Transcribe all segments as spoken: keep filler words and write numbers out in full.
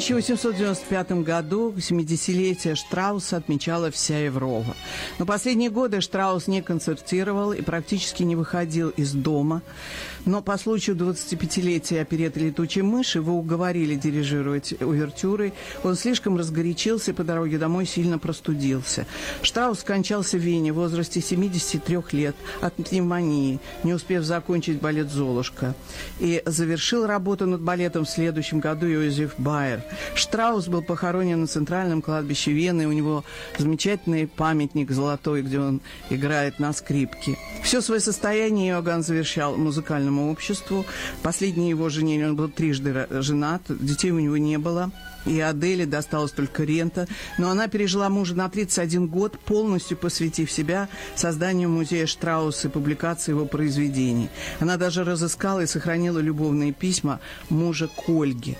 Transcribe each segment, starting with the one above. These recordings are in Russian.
тысяча восемьсот девяносто пятом году семидесятилетие Штрауса отмечала вся Европа. Но последние годы Штраус не концертировал и практически не выходил из дома. Но по случаю двадцатипятилетия оперетты «Летучие мыши» его уговорили дирижировать увертюрой. Он слишком разгорячился и по дороге домой сильно простудился. Штраус скончался в Вене в возрасте семидесяти трёх лет от пневмонии, не успев закончить балет «Золушка». И завершил работу над балетом в следующем году Йозеф Байер. Штраус был похоронен на центральном кладбище Вены. У него замечательный памятник золотой, где он играет на скрипке. Все свое состояние Иоганн завещал музыкальному обществу. Последней его жене, он был трижды женат, детей у него не было. И Аделе досталась только рента. Но она пережила мужа на тридцать один год, полностью посвятив себя созданию музея Штрауса и публикации его произведений. Она даже разыскала и сохранила любовные письма мужа к Ольге.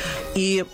И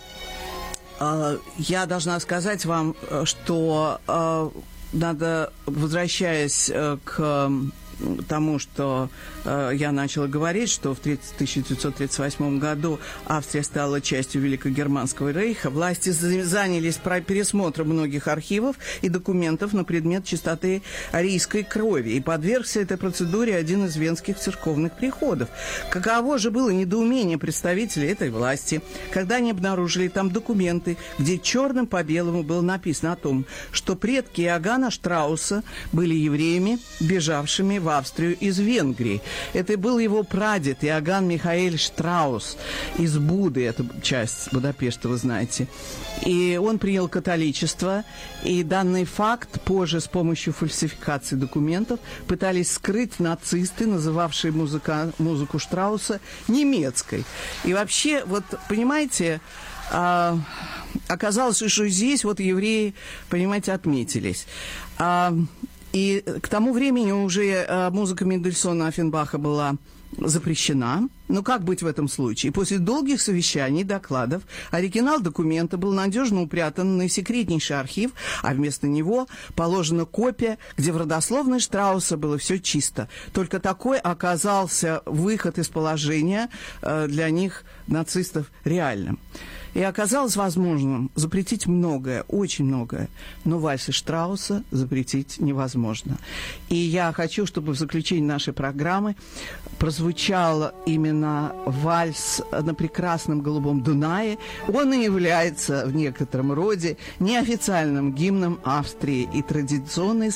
э, я должна сказать вам, что э, надо, возвращаясь э, к тому, что э, я начала говорить, что в тысяча девятьсот тридцать восьмом году Австрия стала частью Великогерманского рейха, власти занялись пересмотром многих архивов и документов на предмет чистоты арийской крови, и подвергся этой процедуре один из венских церковных приходов. Каково же было недоумение представителей этой власти, когда они обнаружили там документы, где черным по белому было написано о том, что предки Иоганна Штрауса были евреями, бежавшими в Австрию из Венгрии. Это был его прадед Иоганн Михаэль Штраус из Буды, это часть Будапешта, вы знаете. И он принял католичество, и данный факт позже с помощью фальсификации документов пытались скрыть нацисты, называвшие музыка, музыку Штрауса немецкой. И вообще, вот, понимаете, а, оказалось, что здесь вот евреи, понимаете, отметились. А, И к тому времени уже э, музыка Мендельсона Оффенбаха была запрещена. Но как быть в этом случае? После долгих совещаний, докладов, оригинал документа был надежно упрятан на секретнейший архив, а вместо него положена копия, где в родословной Штрауса было все чисто. Только такой оказался выход из положения э, для них, нацистов, реальным. И оказалось возможным запретить многое, очень многое, но вальсы Штрауса запретить невозможно. И я хочу, чтобы в заключении нашей программы прозвучал именно вальс на прекрасном голубом Дунае. Он и является в некотором роде неофициальным гимном Австрии и традиционной